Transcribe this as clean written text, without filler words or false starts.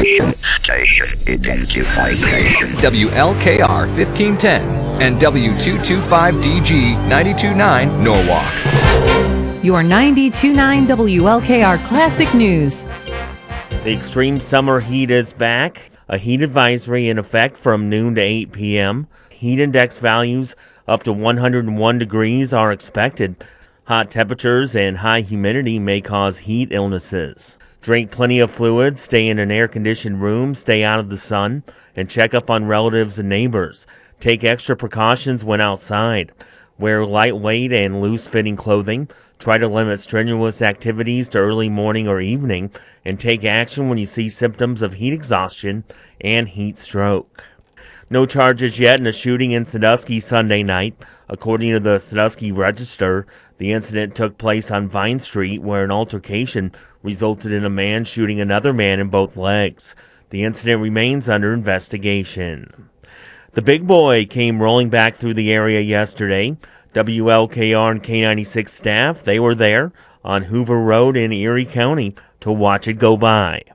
Station identification. WLKR 1510 and W225DG 92.9 Norwalk. Your 92.9 WLKR Classic News. The extreme summer heat is back. A heat advisory in effect from noon to 8 p.m. Heat index values up to 101 degrees are expected. Hot temperatures and high humidity may cause heat illnesses. Drink plenty of fluids, stay in an air-conditioned room, stay out of the sun, and check up on relatives and neighbors. Take extra precautions when outside. Wear lightweight and loose-fitting clothing. Try to limit strenuous activities to early morning or evening, and take action when you see symptoms of heat exhaustion and heat stroke. No charges yet in a shooting in Sandusky Sunday night. According to the Sandusky Register, the incident took place on Vine Street, where an altercation resulted in a man shooting another man in both legs. The incident remains under investigation. The big boy came rolling back through the area yesterday. WLKR and K96 staff, they were there on Hoover Road in Erie County to watch it go by.